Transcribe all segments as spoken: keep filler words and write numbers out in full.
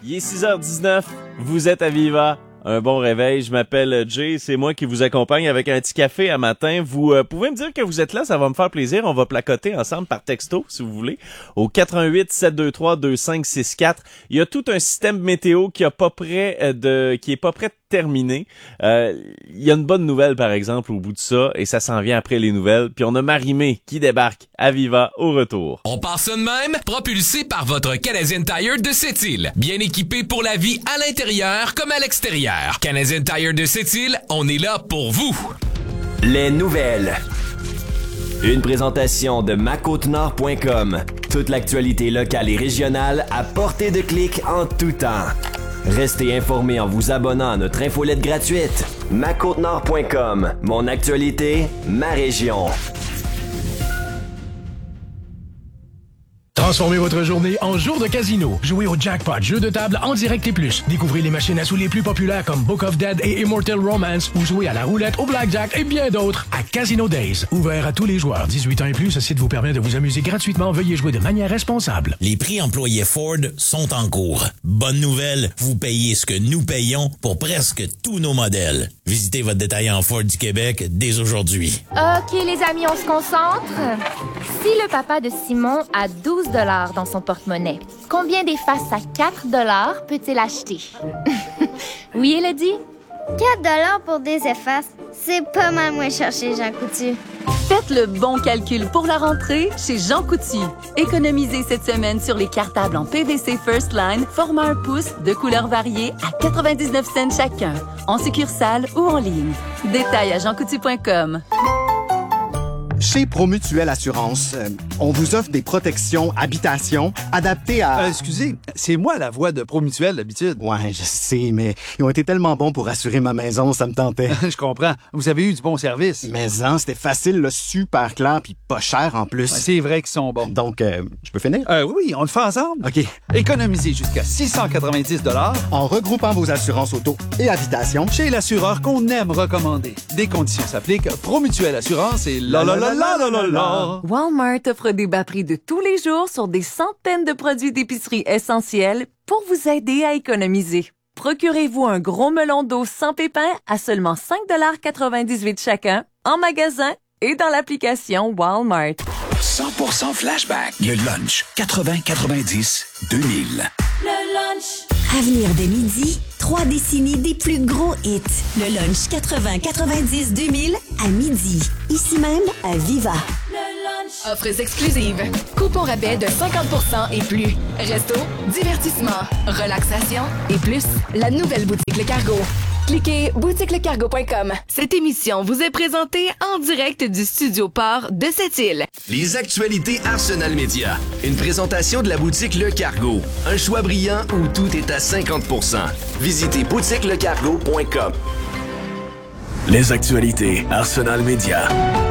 Il est six heures dix-neuf, vous êtes à Viva. Un bon réveil, je m'appelle Jay, c'est moi qui vous accompagne avec un petit café à matin. Vous euh, pouvez me dire que vous êtes là, ça va me faire plaisir. On va placoter ensemble par texto, si vous voulez, au quatre un huit, sept deux trois, deux cinq six quatre. Il y a tout un système météo qui a pas prêt de, qui est pas prêt de terminer. Euh, il y a une bonne nouvelle, par exemple, au bout de ça, et ça s'en vient après les nouvelles. Puis on a Marie-Mé qui débarque à Viva au retour. On part ça de même, propulsé par votre Canadian Tire de Sept-Îles. Bien équipé pour la vie à l'intérieur comme à l'extérieur. Canadian Tire de Sept-Îles, on est là pour vous. Les nouvelles. Une présentation de ma côte nord point com. Toute l'actualité locale et régionale à portée de clic en tout temps. Restez informés en vous abonnant à notre infolette gratuite. ma côte nord point com. Mon actualité, ma région. Transformez votre journée en jour de casino. Jouez au jackpot, jeu de table en direct et plus. Découvrez les machines à sous les plus populaires comme Book of Dead et Immortal Romance ou jouez à la roulette, au blackjack et bien d'autres à Casino Days. Ouvert à tous les joueurs. dix-huit ans et plus, ce site vous permet de vous amuser gratuitement. Veuillez jouer de manière responsable. Les prix employés Ford sont en cours. Bonne nouvelle, vous payez ce que nous payons pour presque tous nos modèles. Visitez votre détaillant Ford du Québec dès aujourd'hui. OK, les amis, on se concentre. Si le papa de Simon a douze dollars dans son porte-monnaie, combien d'effaces à quatre dollars peut-il acheter? Oui, Elodie? quatre dollars pour des effaces, c'est pas mal moins cher chez Jean Coutu. Faites le bon calcul pour la rentrée chez Jean Coutu. Économisez cette semaine sur les cartables en P V C First Line, format un pouce, de couleurs variées à quatre-vingt-dix-neuf cents chacun, en succursale ou en ligne. Détails à jean coutu point com. Chez Promutuelle Assurance, euh, on vous offre des protections habitation adaptées à... Euh, excusez, c'est moi la voix de Promutuelle d'habitude. Ouais, je sais, mais ils ont été tellement bons pour assurer ma maison, ça me tentait. Je comprends. Vous avez eu du bon service. Mais hein, c'était facile, là, super clair, puis pas cher en plus. Ouais, c'est vrai qu'ils sont bons. Donc, euh, je peux finir? Euh, oui, on le fait ensemble. OK. Économisez jusqu'à six cent quatre-vingt-dix dollars en regroupant vos assurances auto et habitation chez l'assureur qu'on aime recommander. Des conditions s'appliquent. Promutuelle Assurance et la la la la la la la. Walmart offre des bas prix de tous les jours sur des centaines de produits d'épicerie essentiels pour vous aider à économiser. Procurez-vous un gros melon d'eau sans pépins à seulement cinq dollars quatre-vingt-dix-huit chacun en magasin et dans l'application Walmart. cent pour cent flashback. Le lunch quatre-vingts quatre-vingt-dix deux mille. Le lunch. À venir de midi, trois décennies des plus gros hits. Le lunch quatre-vingts quatre-vingt-dix deux mille à midi. Ici même à Viva. Offres exclusives. Coupons rabais de cinquante pour cent et plus. Resto, divertissement, relaxation et plus. La nouvelle boutique Le Cargo. Cliquez boutique le cargo point com. Cette émission vous est présentée en direct du studio Port de Sept-Îles. Les actualités Arsenal Média. Une présentation de la boutique Le Cargo. Un choix brillant où tout est à cinquante pour cent. Visitez boutique le cargo point com. Les actualités Arsenal Média.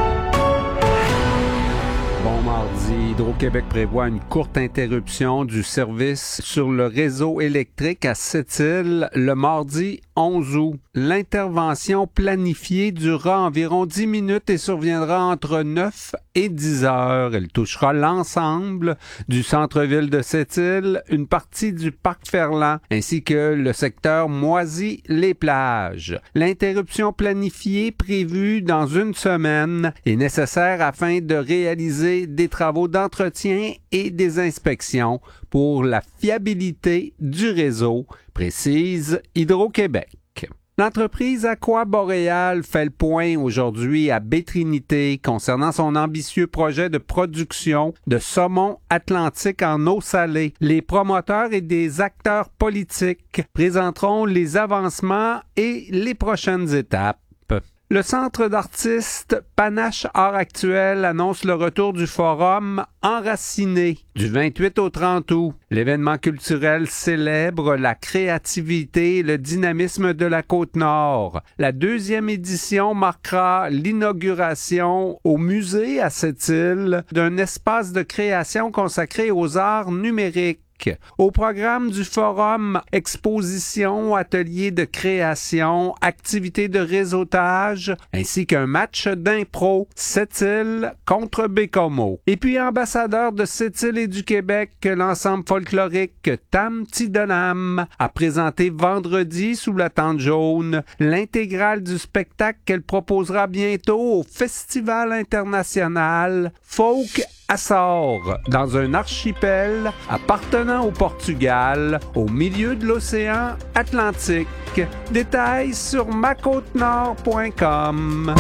Bon mardi, Hydro-Québec prévoit une courte interruption du service sur le réseau électrique à Sept-Îles le mardi onze août. L'intervention planifiée durera environ dix minutes et surviendra entre neuf et dix heures. Elle touchera l'ensemble du centre-ville de Sept-Îles, une partie du parc Ferland, ainsi que le secteur Moisy-les-Plages. L'interruption planifiée prévue dans une semaine est nécessaire afin de réaliser des travaux d'entretien et des inspections pour la fiabilité du réseau, précise Hydro-Québec. L'entreprise Aqua-Boréal fait le point aujourd'hui à Baie-Trinité concernant son ambitieux projet de production de saumon atlantique en eau salée. Les promoteurs et des acteurs politiques présenteront les avancements et les prochaines étapes. Le Centre d'artistes Panache Art Actuel annonce le retour du forum Enraciné du vingt-huit au trente août. L'événement culturel célèbre la créativité et le dynamisme de la Côte-Nord. La deuxième édition marquera l'inauguration au musée à Sept-Îles d'un espace de création consacré aux arts numériques. Au programme du forum, exposition, atelier de création, activités de réseautage, ainsi qu'un match d'impro, Sept-Îles contre Bécomo. Et puis ambassadeur de Sept-Îles et du Québec, l'ensemble folklorique Tam Tidonam a présenté vendredi sous la tente jaune l'intégrale du spectacle qu'elle proposera bientôt au Festival international Folk Açores, dans un archipel appartenant au Portugal, au milieu de l'océan Atlantique. Détails sur ma côte nord point com.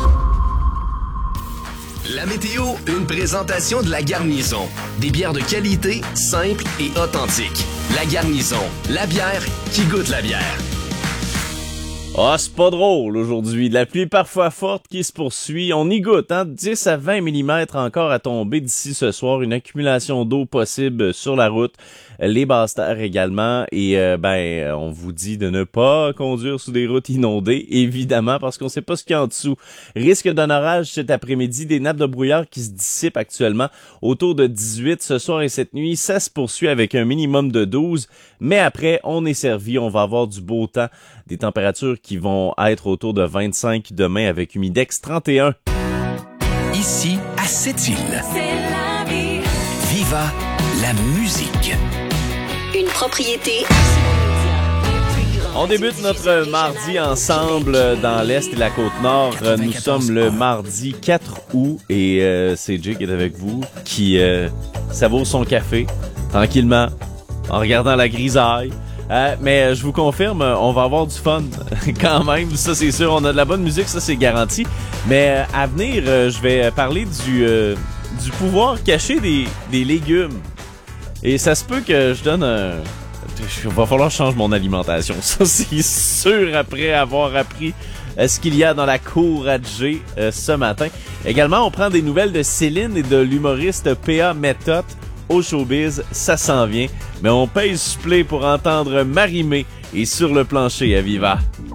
La météo, une présentation de La Garnison. Des bières de qualité, simples et authentiques. La Garnison, la bière qui goûte la bière. Ah, c'est pas drôle aujourd'hui. De la pluie parfois forte qui se poursuit. On y goûte, hein? dix à vingt millimètres encore à tomber d'ici ce soir. Une accumulation d'eau possible sur la route. Les basses terres également. Et euh, ben, on vous dit de ne pas conduire sous des routes inondées, évidemment, parce qu'on sait pas ce qu'il y a en dessous. Risque d'un orage cet après-midi. Des nappes de brouillard qui se dissipent actuellement autour de dix-huit ce soir et cette nuit. Ça se poursuit avec un minimum de douze. Mais après, on est servi. On va avoir du beau temps. Des températures qui vont être autour de vingt-cinq demain avec Humidex trente et un. Ici, à Sept-Îles. C'est la vie. Viva la musique. Une propriété. On débute notre mardi ensemble dans l'Est et la Côte-Nord. Nous sommes le mardi quatre août et euh, c'est Jay qui est avec vous, qui euh, savoure son café tranquillement en regardant la grisaille. Euh, mais je vous confirme, on va avoir du fun quand même, ça c'est sûr. On a de la bonne musique, ça c'est garanti. Mais euh, à venir, euh, je vais parler du euh, du pouvoir caché des, des légumes. Et ça se peut que je donne un... Il va falloir que je change mon alimentation. Ça c'est sûr après avoir appris euh, ce qu'il y a dans la cour à Jay euh, ce matin. Également, on prend des nouvelles de Céline et de l'humoriste P A Méthode. Au showbiz, ça s'en vient, mais on paye supplé pour entendre Marie-Mé et Sur le plancher à Viva.